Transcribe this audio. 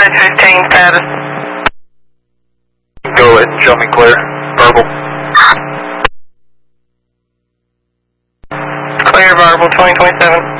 Bridge 15 status. Go ahead and show me clear. Verbal. Clear, verbal 2027.